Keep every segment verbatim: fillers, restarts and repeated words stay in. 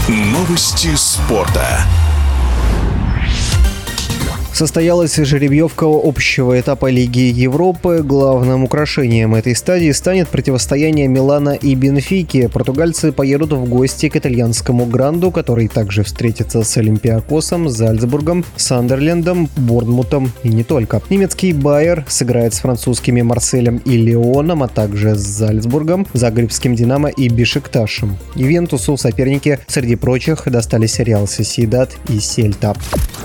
Новости спорта. Состоялась жеребьевка общего этапа Лиги Европы. Главным украшением этой стадии станет противостояние Милана и Бенфики. Португальцы поедут в гости к итальянскому Гранду, который также встретится с Олимпиакосом, Зальцбургом, Сандерлендом, Борнмутом и не только. Немецкий Байер сыграет с французскими Марселем и Лионом, а также с Зальцбургом, Загребским Динамо и Бешикташем. Ювентусу соперники среди прочих достались Реал Сосьедад и Сельта.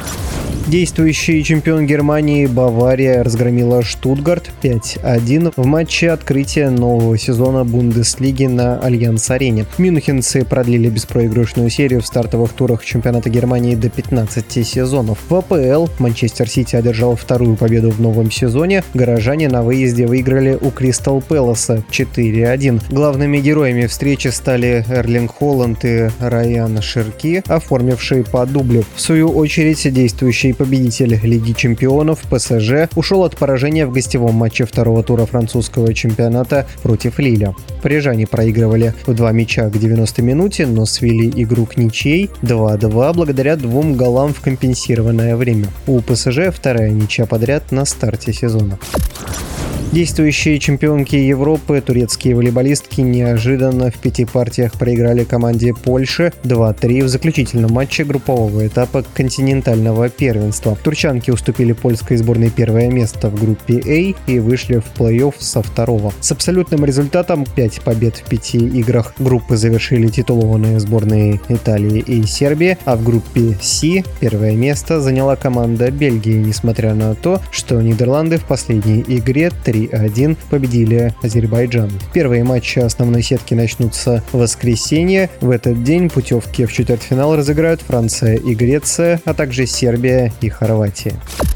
Действующий чемпион Германии Бавария разгромила Штутгарт пять один в матче открытия нового сезона Бундеслиги на Альянс-арене. Мюнхенцы продлили беспроигрышную серию в стартовых турах чемпионата Германии до пятнадцати сезонов. В АПЛ Манчестер Сити одержал вторую победу в новом сезоне. Горожане на выезде выиграли у Кристал Пэласа четыре один. Главными героями встречи стали Эрлинг Холланд и Райан Ширки, оформившие по дублю. В свою очередь, действующий победитель Лиги чемпионов ПСЖ ушел от поражения в гостевом матче второго тура французского чемпионата против Лиля. Парижане проигрывали в два мяча к девяностой минуте, но свели игру к ничьей два два благодаря двум голам в компенсированное время. У ПСЖ вторая ничья подряд на старте сезона. Действующие чемпионки Европы, турецкие волейболистки, неожиданно в пяти партиях проиграли команде Польши два три в заключительном матче группового этапа континентального первенства. Турчанки уступили польской сборной первое место в группе А и вышли в плей-офф со второго. С абсолютным результатом пять побед в пяти играх группы завершили титулованные сборные Италии и Сербии, а в группе С первое место заняла команда Бельгии, несмотря на то, что Нидерланды в последней игре три один победили Азербайджан. Первые матчи основной сетки начнутся в воскресенье. В этот день путевки в четвертьфинал разыграют Франция и Греция, а также Сербия и Хорватия.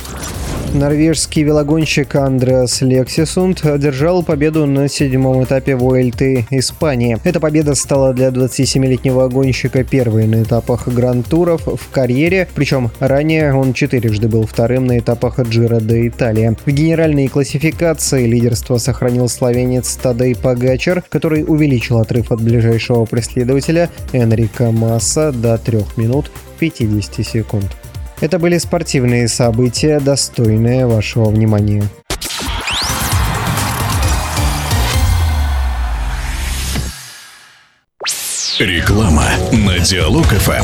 Норвежский велогонщик Андреас Лексисунд одержал победу на седьмом этапе Вуэльты Испании. Эта победа стала для двадцатисемилетнего гонщика первой на этапах Гран-туров в карьере, причем ранее он четырежды был вторым на этапах Джиро де Италия. В генеральной классификации лидерство сохранил словенец Тадей Погачар, который увеличил отрыв от ближайшего преследователя Энрика Масса до трёх минут пятидесяти секунд. Это были спортивные события, достойные вашего внимания. Реклама на Диалог-ФМ.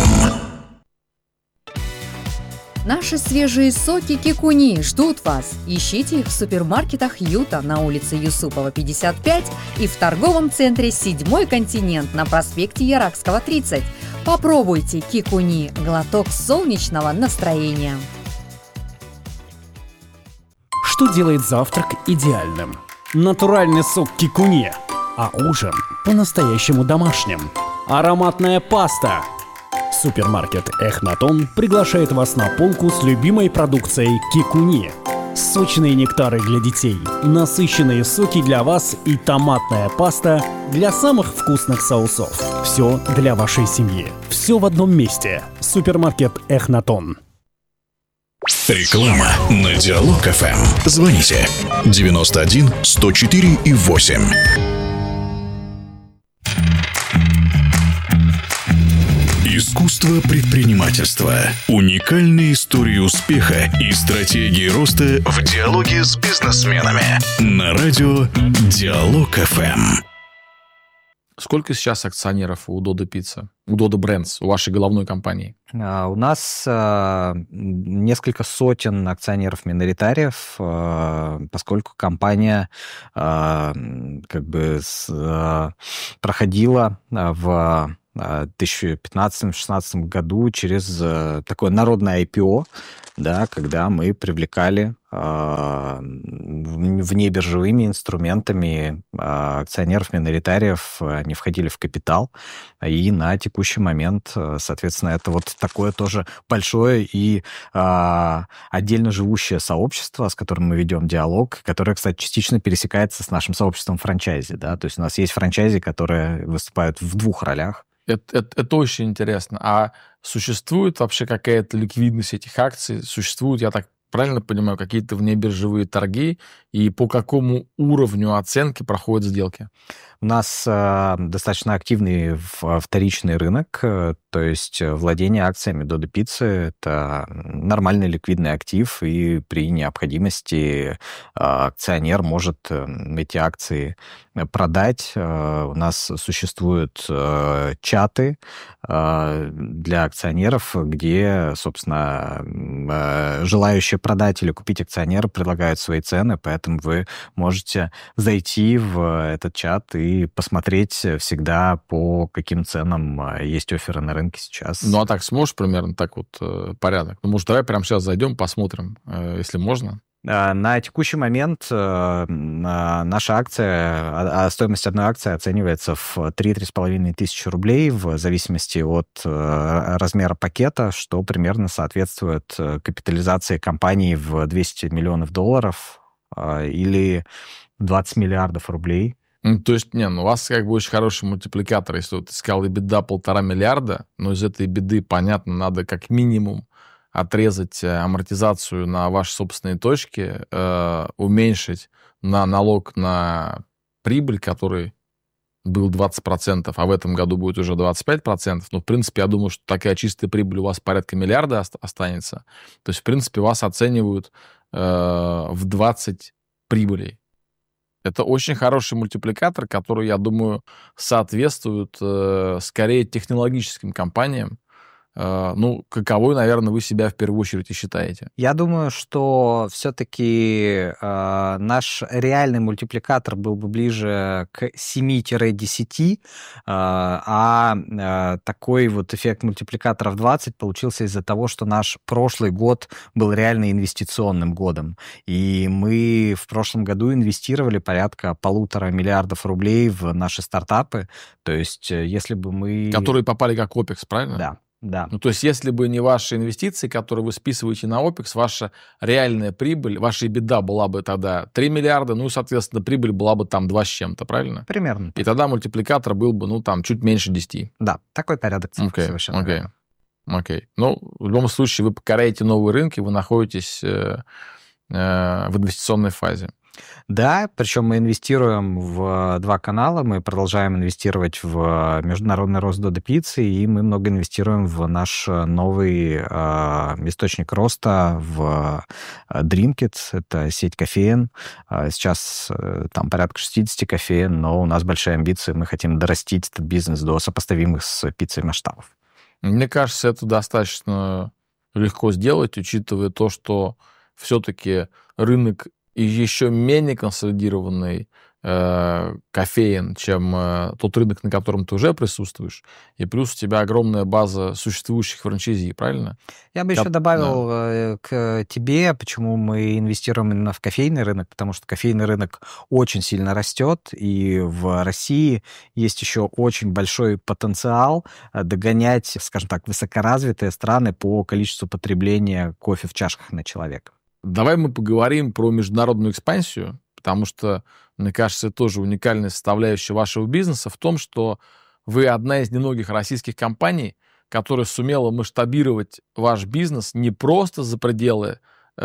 Наши свежие соки Кикуни ждут вас. Ищите их в супермаркетах Юта на улице Юсупова, пятьдесят пять и в торговом центре «Седьмой континент» на проспекте Яракского, тридцать. Попробуйте Кикуни – глоток солнечного настроения. Что делает завтрак идеальным? Натуральный сок Кикуни, а ужин по-настоящему домашним. Ароматная паста. Супермаркет Эхнатон приглашает вас на полку с любимой продукцией Кикуни. Сочные нектары для детей, насыщенные соки для вас и томатная паста для самых вкусных соусов. Все для вашей семьи. Все в одном месте. Супермаркет Эхнатон. Реклама на Диалог-ФМ. Звоните девяносто один сто четыре и восемь. Искусство предпринимательства. Уникальные истории успеха и стратегии роста в диалоге с бизнесменами. На радио Диалог-ФМ. Сколько сейчас акционеров у Додо Пицца, у Додо Брендс, у вашей головной компании? У нас э, несколько сотен акционеров-миноритариев, э, поскольку компания э, как бы с, э, проходила в две тысячи пятнадцатом — две тысячи шестнадцатом году через э, такое народное ай пи о, да, когда мы привлекали э, внебиржевыми инструментами э, акционеров-миноритариев, они входили в капитал, и на текущий момент, соответственно, это вот такое тоже большое и э, отдельно живущее сообщество, с которым мы ведем диалог, которое, кстати, частично пересекается с нашим сообществом франчайзи, да, то есть у нас есть франчайзи, которые выступают в двух ролях. Это, это, это очень интересно. А существует вообще какая-то ликвидность этих акций? Существуют, я так правильно понимаю, какие-то внебиржевые торги? И по какому уровню оценки проходят сделки? У нас э, достаточно активный вторичный рынок, э, то есть владение акциями Додо Пиццы — это нормальный ликвидный актив, и при необходимости э, акционер может эти акции продать. Э, у нас существуют э, чаты э, для акционеров, где, собственно, э, желающие продать или купить акционеры предлагают свои цены, поэтому вы можете зайти в этот чат и посмотреть всегда, по каким ценам есть офферы на рынке сейчас. Ну, а так сможешь примерно так вот э, порядок? Ну, может, давай прямо сейчас зайдем, посмотрим, э, если можно. На текущий момент э, наша акция, стоимость одной акции оценивается в три-три с половиной тысячи рублей в зависимости от э, размера пакета, что примерно соответствует капитализации компании в двести миллионов долларов э, или двадцать миллиардов рублей. Ну, то есть, не, ну, у вас как бы очень хороший мультипликатор. Если вот ты сказал, EBITDA полтора миллиарда, но из этой беды, понятно, надо как минимум отрезать амортизацию на ваши собственные точки, э, уменьшить на налог на прибыль, который был двадцать процентов, а в этом году будет уже двадцать пять процентов. Ну, в принципе, я думаю, что такая чистая прибыль у вас порядка миллиарда останется. То есть, в принципе, вас оценивают э, в двадцать прибылей. Это очень хороший мультипликатор, который, я думаю, соответствует э, скорее технологическим компаниям. Э, ну, каковой, наверное, вы себя в первую очередь и считаете. Я думаю, что все-таки э, наш реальный мультипликатор был бы ближе к семи-десяти, э, а э, такой вот эффект мультипликатора в двадцать получился из-за того, что наш прошлый год был реально инвестиционным годом. И мы в прошлом году инвестировали порядка полутора миллиардов рублей в наши стартапы. То есть, если бы мы... Которые попали как OPEX, правильно? Да. Да. Ну, то есть, если бы не ваши инвестиции, которые вы списываете на OPEX, ваша реальная прибыль, ваша EBITDA была бы тогда три миллиарда, ну, и, соответственно, прибыль была бы там два с чем-то, правильно? Примерно. И тогда мультипликатор был бы, ну, там, чуть меньше десяти. Да, такой порядок цифр okay, совершенно okay. верно. Окей. Ну, в любом случае, вы покоряете новые рынки, вы находитесь э, э, в инвестиционной фазе. Да, причем мы инвестируем в два канала, мы продолжаем инвестировать в международный рост Додо Пиццы, и мы много инвестируем в наш новый э, источник роста в Drinkit, это сеть кофеен. Сейчас э, там порядка шестьдесят кофеен, но у нас большие амбиции, мы хотим дорастить этот бизнес до сопоставимых с пиццей масштабов. Мне кажется, это достаточно легко сделать, учитывая то, что все-таки рынок и еще менее консолидированный э, кофеин, чем э, тот рынок, на котором ты уже присутствуешь, и плюс у тебя огромная база существующих франчайзи, правильно? Я бы Я... еще добавил да. к тебе, почему мы инвестируем именно в кофейный рынок, потому что кофейный рынок очень сильно растет, и в России есть еще очень большой потенциал догонять, скажем так, высокоразвитые страны по количеству потребления кофе в чашках на человека. Давай мы поговорим про международную экспансию, потому что, мне кажется, это тоже уникальная составляющая вашего бизнеса в том, что вы одна из немногих российских компаний, которая сумела масштабировать ваш бизнес не просто за пределы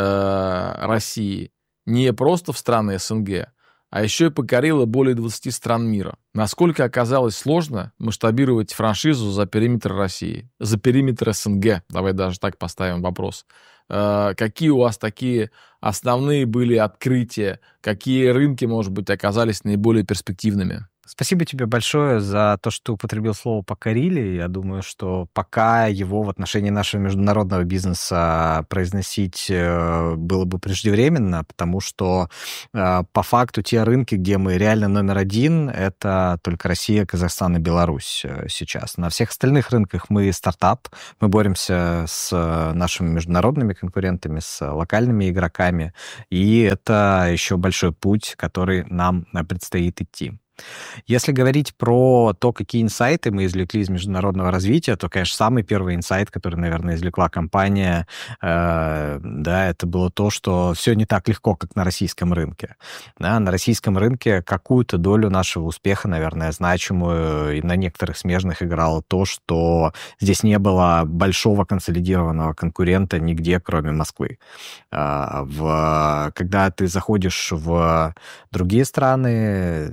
э, России, не просто в страны СНГ, а еще и покорила более двадцати стран мира. Насколько оказалось сложно масштабировать франшизу за периметр России, за периметр СНГ? Давай даже так поставим вопрос. Какие у вас такие основные были открытия? Какие рынки, может быть, оказались наиболее перспективными? Спасибо тебе большое за то, что ты употребил слово «покорили». Я думаю, что пока его в отношении нашего международного бизнеса произносить было бы преждевременно, потому что по факту те рынки, где мы реально номер один, это только Россия, Казахстан и Беларусь сейчас. На всех остальных рынках мы стартап, мы боремся с нашими международными конкурентами, с локальными игроками, и это еще большой путь, который нам предстоит идти. Если говорить про то, какие инсайты мы извлекли из международного развития, то, конечно, самый первый инсайт, который, наверное, извлекла компания, э, да, это было то, что все не так легко, как на российском рынке. Да, на российском рынке какую-то долю нашего успеха, наверное, значимую, и на некоторых смежных играло то, что здесь не было большого консолидированного конкурента нигде, кроме Москвы. Э, в, когда ты заходишь в другие страны, на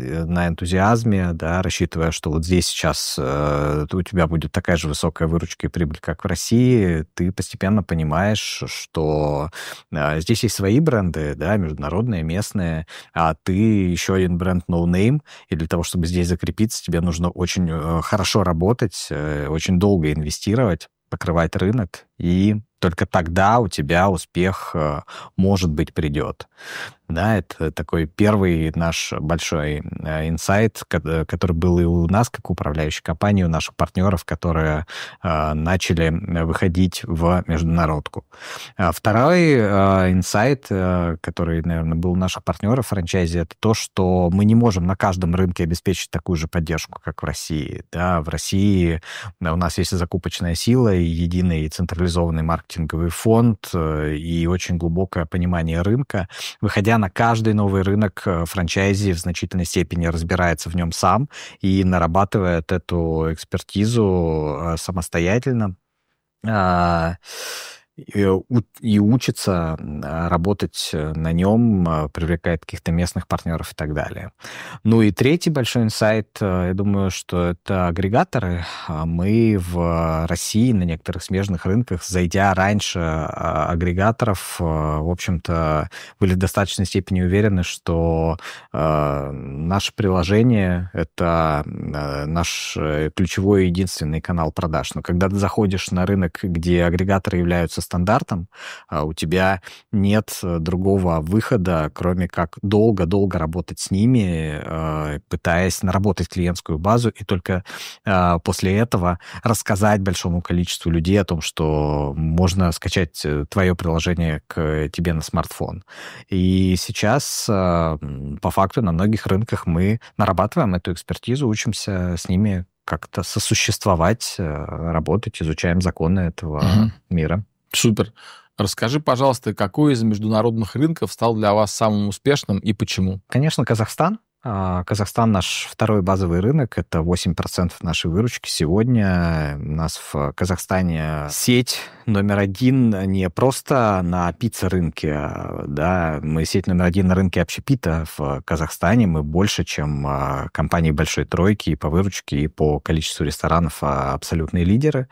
энтузиазме, да, рассчитывая, что вот здесь сейчас э, у тебя будет такая же высокая выручка и прибыль, как в России, ты постепенно понимаешь, что э, здесь есть свои бренды, да, международные, местные, а ты еще один бренд no name, и для того, чтобы здесь закрепиться, тебе нужно очень э, хорошо работать, э, очень долго инвестировать, покрывать рынок, и только тогда у тебя успех, э, может быть, придет. Да, это такой первый наш большой инсайт, который был и у нас, как управляющей компании, у наших партнеров, которые э, начали выходить в международку. А второй э, инсайт, э, который, наверное, был у наших партнеров в франчайзе, это то, что мы не можем на каждом рынке обеспечить такую же поддержку, как в России. Да, в России у нас есть закупочная сила, и единый централизованный маркетинговый фонд, э, и очень глубокое понимание рынка. Выходя на каждый новый рынок, франчайзи в значительной степени разбирается в нем сам и нарабатывает эту экспертизу самостоятельно и учится работать на нем, привлекает каких-то местных партнеров и так далее. Ну и третий большой инсайт, я думаю, что это агрегаторы. Мы в России на некоторых смежных рынках, зайдя раньше агрегаторов, в общем-то, были в достаточной степени уверены, что наше приложение — это наш ключевой и единственный канал продаж. Но когда ты заходишь на рынок, где агрегаторы являются стандартом, у тебя нет другого выхода, кроме как долго-долго работать с ними, пытаясь наработать клиентскую базу, и только после этого рассказать большому количеству людей о том, что можно скачать твое приложение к тебе на смартфон. И сейчас, по факту, на многих рынках мы нарабатываем эту экспертизу, учимся с ними как-то сосуществовать, работать, изучаем законы этого угу. мира. Супер. Расскажи, пожалуйста, какой из международных рынков стал для вас самым успешным и почему? Конечно, Казахстан. Казахстан наш второй базовый рынок, это восемь процентов нашей выручки. Сегодня у нас в Казахстане сеть номер один не просто на пицца-рынке, да, мы сеть номер один на рынке общепита в Казахстане, мы больше, чем компании большой тройки и по выручке, и по количеству ресторанов абсолютные лидеры.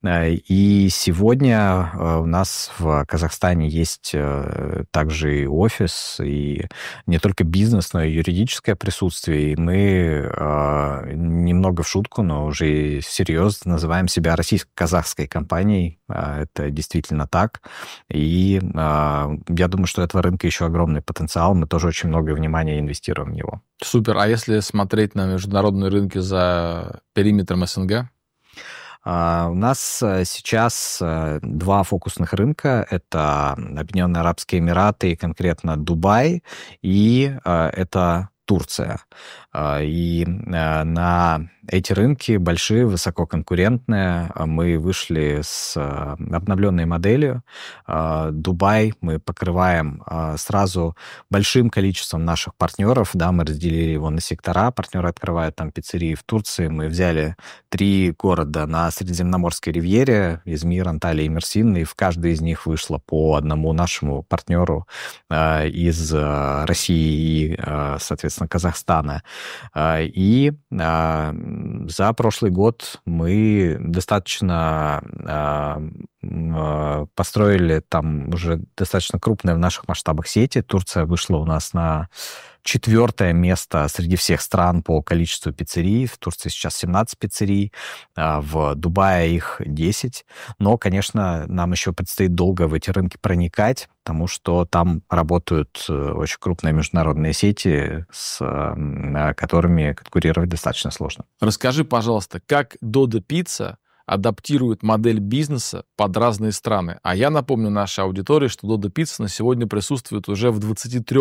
И сегодня у нас в Казахстане есть также и офис, и не только бизнес, но и юридическое присутствие, и мы э, немного в шутку, но уже серьезно называем себя российско-казахской компанией. Э, это действительно так. И э, я думаю, что у этого рынка еще огромный потенциал. Мы тоже очень много внимания инвестируем в него. Супер. А если смотреть на международные рынки за периметром СНГ? Uh, у нас сейчас uh, два фокусных рынка. Это Объединенные Арабские Эмираты и конкретно Дубай, и uh, это Турция. И на эти рынки большие, высококонкурентные. Мы вышли с обновленной моделью. Дубай мы покрываем сразу большим количеством наших партнеров. Да, мы разделили его на сектора. Партнеры открывают там пиццерии. В Турции мы взяли три города на Средиземноморской ривьере: Измир, Анталия и Мерсин. И в каждой из них вышло по одному нашему партнеру из России и, соответственно, Казахстана. И за прошлый год мы достаточно построили там уже достаточно крупные в наших масштабах сети. Турция вышла у нас на четвертое место среди всех стран по количеству пиццерий. В Турции сейчас семнадцать пиццерий, в Дубае их десять. Но, конечно, нам еще предстоит долго в эти рынки проникать, потому что там работают очень крупные международные сети, с которыми конкурировать достаточно сложно. Расскажи, пожалуйста, как Додо Пицца адаптирует модель бизнеса под разные страны. А я напомню нашей аудитории, что Додо Пицца на сегодня присутствует уже в двадцати трёх